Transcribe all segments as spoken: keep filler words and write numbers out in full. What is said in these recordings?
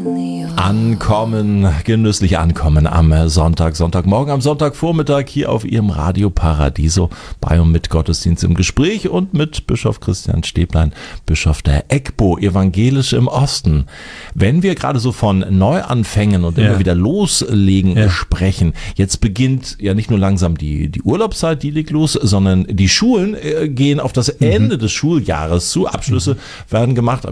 Ankommen, genüsslich ankommen am Sonntag, Sonntagmorgen, am Sonntagvormittag hier auf Ihrem Radio Paradiso bei und mit Gottesdienst im Gespräch und mit Bischof Christian Stäblein, Bischof der EGBO, evangelisch im Osten. Wenn wir gerade so von Neuanfängen und ja. immer wieder loslegen ja. sprechen, jetzt beginnt ja nicht nur langsam die, die Urlaubszeit, die legt los, sondern die Schulen äh, gehen auf das mhm. Ende des Schuljahres zu. Abschlüsse mhm. werden gemacht,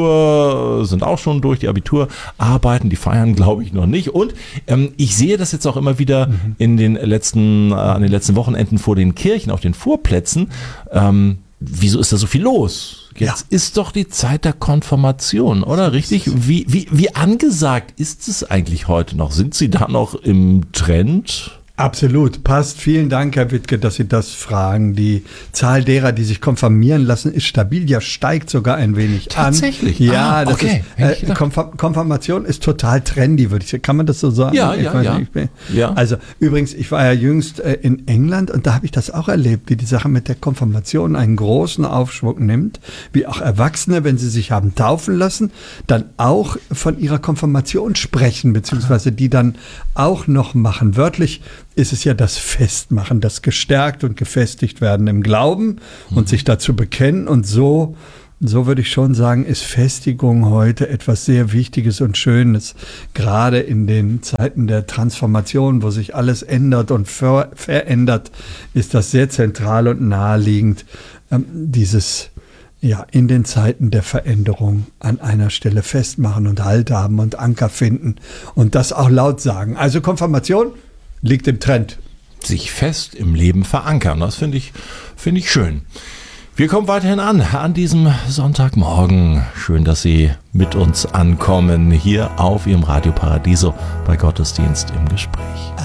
Abitur sind auch schon durch, die Abiturarbeiten, die feiern glaube ich noch nicht. Und ähm, ich sehe das jetzt auch immer wieder mhm. in den letzten, äh, an den letzten Wochenenden vor den Kirchen, auf den Vorplätzen. Ähm, wieso ist da so viel los? Jetzt ja. ist doch die Zeit der Konfirmation, oder? Richtig? Wie, wie, wie angesagt ist es eigentlich heute noch? Sind Sie da noch im Trend? Absolut, passt. Vielen Dank, Herr Wittke, dass Sie das fragen. Die Zahl derer, die sich konfirmieren lassen, ist stabil, ja steigt sogar ein wenig Tatsächlich? an. Ja, ah, das okay. ist, äh, Konfirm- Konfirmation ist total trendy, würde ich sagen. Kann man das so sagen? Ja, ich ja, weiß ja. nicht, ich ja. Also übrigens, ich war ja jüngst äh, in England und da habe ich das auch erlebt, wie die Sache mit der Konfirmation einen großen Aufschwung nimmt, wie auch Erwachsene, wenn sie sich haben taufen lassen, dann auch von ihrer Konfirmation sprechen, beziehungsweise die dann auch noch machen. Wörtlich ist es ja das Festmachen, das gestärkt und gefestigt werden im Glauben mhm. und sich dazu bekennen. Und so, so würde ich schon sagen, ist Festigung heute etwas sehr Wichtiges und Schönes. Gerade in den Zeiten der Transformation, wo sich alles ändert und ver- verändert, ist das sehr zentral und naheliegend, ähm, dieses ja, in den Zeiten der Veränderung an einer Stelle festmachen und Halt haben und Anker finden und das auch laut sagen. Also Konfirmation liegt im Trend. Sich fest im Leben verankern, das finde ich, finde ich schön. Wir kommen weiterhin an, an diesem Sonntagmorgen. Schön, dass Sie mit uns ankommen, hier auf Ihrem Radio Paradiso bei Gottesdienst im Gespräch.